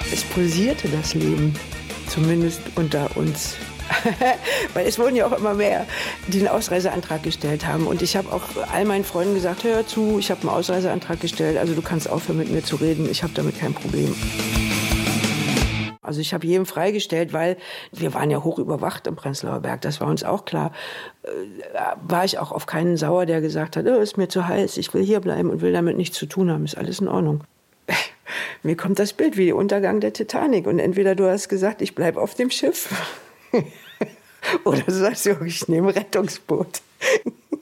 Es pulsierte das Leben, zumindest unter uns. Weil es wurden ja auch immer mehr, die einen Ausreiseantrag gestellt haben. Und ich habe auch all meinen Freunden gesagt, hör zu, ich habe einen Ausreiseantrag gestellt, also du kannst aufhören mit mir zu reden, ich habe damit kein Problem. Also ich habe jedem freigestellt, weil wir waren ja hoch überwacht im Prenzlauer Berg, das war uns auch klar. War ich auch auf keinen sauer, der gesagt hat, ist mir zu heiß, ich will hier bleiben und will damit nichts zu tun haben, ist alles in Ordnung. Mir kommt das Bild wie der Untergang der Titanic und entweder du hast gesagt, ich bleibe auf dem Schiff oder du sagst, ich nehme ein Rettungsboot.